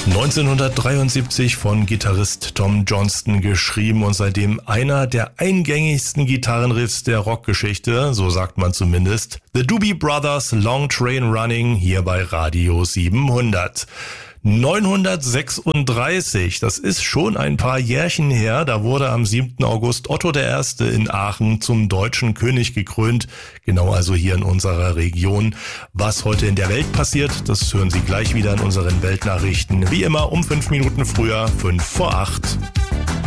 1973 von Gitarrist Tom Johnston geschrieben und seitdem einer der eingängigsten Gitarrenriffs der Rockgeschichte, so sagt man zumindest. The Doobie Brothers, Long Train Running, hier bei Radio 700. 936, das ist schon ein paar Jährchen her, da wurde am 7. August Otto I. in Aachen zum deutschen König gekrönt, genau also hier in unserer Region. Was heute in der Welt passiert, das hören Sie gleich wieder in unseren Weltnachrichten, wie immer um 5 Minuten früher, 7:55.